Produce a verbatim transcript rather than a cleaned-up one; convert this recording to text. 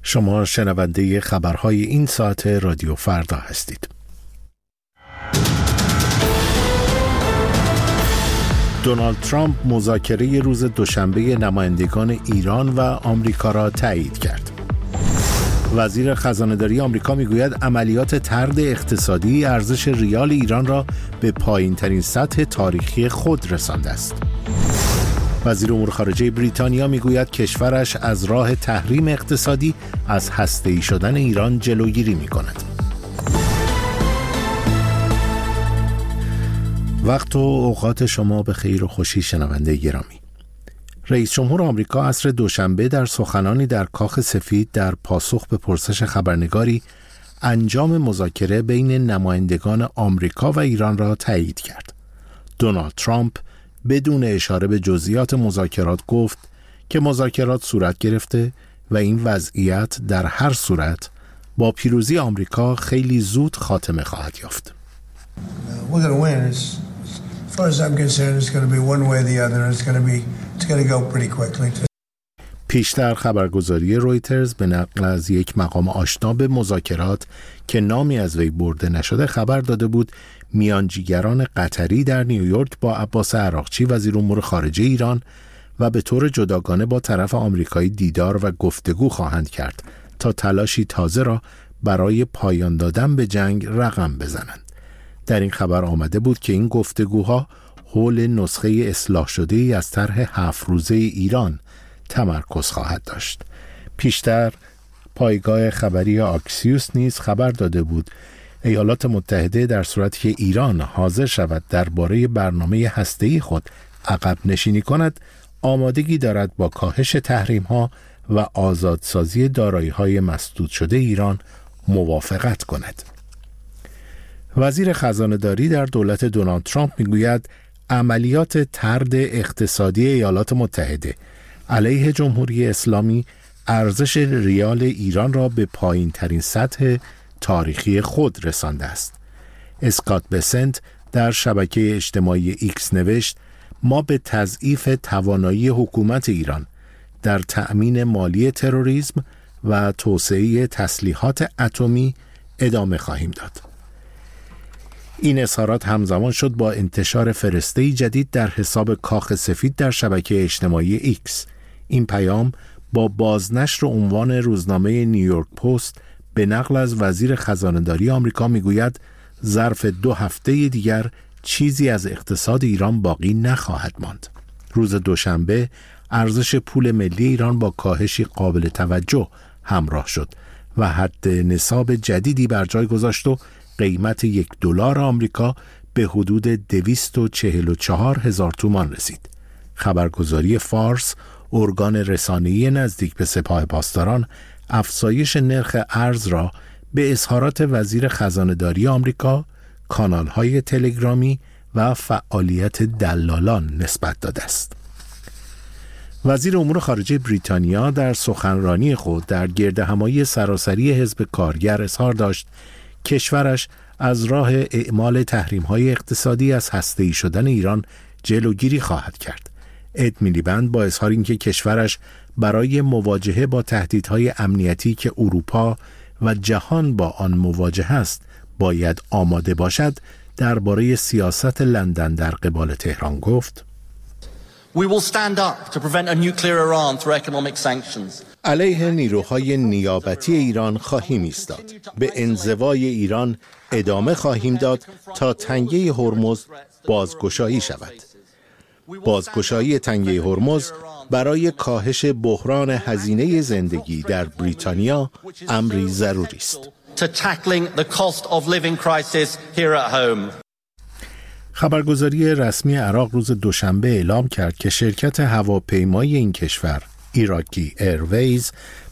شما شنونده خبرهای این ساعت رادیو فردا هستید. دونالد ترامپ مذاکره روز دوشنبه نمایندگان ایران و آمریکا را تایید کرد. وزیر خزانه‌داری آمریکا میگوید عملیات طرد اقتصادی ارزش ریال ایران را به پایین‌ترین سطح تاریخی خود رسانده است. وزیر امور خارجه بریتانیا میگوید کشورش از راه تحریم اقتصادی از هسته‌ای شدن ایران جلوگیری می‌کند. وقت و اوقات شما به خیر و خوشی شنونده گرامی. رئیس جمهور آمریکا عصر دوشنبه در سخنانی در کاخ سفید در پاسخ به پرسش خبرنگاری انجام مذاکره بین نمایندگان آمریکا و ایران را تایید کرد. دونالد ترامپ بدون اشاره به جزئیات مذاکرات گفت که مذاکرات صورت گرفته و این وضعیت در هر صورت با پیروزی آمریکا خیلی زود خاتمه خواهد یافت. As far as I'm concerned, it's going to be one way or the other. It's going to be, it's going to go pretty quickly. پیشتر خبرگزاری رویترز به نقل از یک مقام آشنا به مذاکرات که نامی از وی برده نشده خبر داده بود میانجیگران قطری در نیویورک با عباس عراقچی وزیر امور خارجه ایران و به طور جداگانه با طرف آمریکایی دیدار و گفتگو خواهند کرد تا تلاشی تازه را برای پایان دادن به جنگ رقم بزنند. در این خبر آمده بود که این گفتگوها حول نسخه اصلاح شده ای از طرح هفت روزه ایران تمرکز خواهد داشت. پیشتر پایگاه خبری آکسیوس نیز خبر داده بود ایالات متحده در صورتی که ایران حاضر شود درباره برنامه هسته‌ای خود عقب نشینی کند، آمادگی دارد با کاهش تحریم‌ها و آزادسازی دارایی‌های مسدود شده ایران موافقت کند. وزیر خزانه‌داری در دولت دونالد ترامپ میگوید عملیات طرد اقتصادی ایالات متحده علیه جمهوری اسلامی ارزش ریال ایران را به پایین ترین سطح تاریخی خود رسانده است. اسکات بسنت در شبکه اجتماعی ایکس نوشت ما به تضعیف توانایی حکومت ایران در تأمین مالی تروریسم و توسعه تسلیحات اتمی ادامه خواهیم داد. این اظهارات همزمان شد با انتشار فرسته‌ای جدید در حساب کاخ سفید در شبکه اجتماعی ایکس. این پیام با بازنشر عنوان روزنامه نیویورک پست به نقل از وزیر خزانه‌داری آمریکا میگوید ظرف دو هفته دیگر چیزی از اقتصاد ایران باقی نخواهد ماند. روز دوشنبه ارزش پول ملی ایران با کاهشی قابل توجه همراه شد و حد نصاب جدیدی بر جای گذاشت و قیمت یک دلار آمریکا به حدود دویست و چهل و چهار هزار تومان رسید. خبرگزاری فارس، ارگان رسانه‌ای نزدیک به سپاه پاسداران، افزایش نرخ ارز را به اظهارات وزیر خزانه‌داری آمریکا، کانال‌های تلگرامی و فعالیت دلالان نسبت داده است. وزیر امور خارجه بریتانیا در سخنرانی خود در گردهمایی سراسری حزب کارگر اظهار داشت کشورش از راه اعمال تحریم‌های اقتصادی از هسته‌ای شدن ایران جلوگیری خواهد کرد. اد میلیبند با اظهار اینکه کشورش برای مواجهه با تهدیدهای امنیتی که اروپا و جهان با آن مواجه است باید آماده باشد، درباره سیاست لندن در قبال تهران گفت: We will stand up to prevent a nuclear Iran through economic sanctions. علیه نیروهای نیابتی ایران خواهیم ایستاد. به انزوای ایران ادامه خواهیم داد تا تنگه هرمز بازگشایی شود. بازگشایی تنگه هرمز برای کاهش بحران هزینه زندگی در بریتانیا امری ضروری است. To tackling the cost of living crisis here at home. خبرگزاری رسمی عراق روز دوشنبه اعلام کرد که شرکت هواپیمایی این کشور، ایراکی ایرویز،